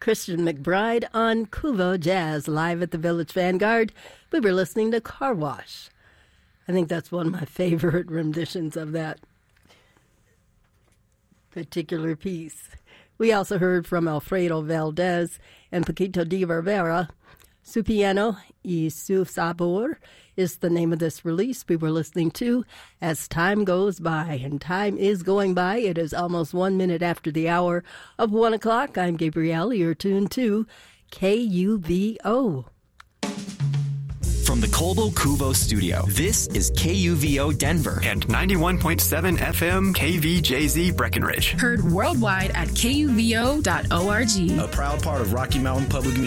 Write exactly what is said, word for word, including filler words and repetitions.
Christian McBride on Kuvo Jazz, live at the Village Vanguard. We were listening to Car Wash. I think that's one of my favorite renditions of that particular piece. We also heard from Alfredo Valdez and Paquito de Rivera. Su Piano y Su Sabor is the name of this release we were listening to as time goes by. And time is going by. It is almost one minute after the hour of one o'clock. I'm Gabrielle. You're tuned to K U V O. From the Colbo Kuvo studio, this is K U V O Denver and ninety-one point seven F M K V J Z Breckenridge. Heard worldwide at K U V O dot org. A proud part of Rocky Mountain Public Media.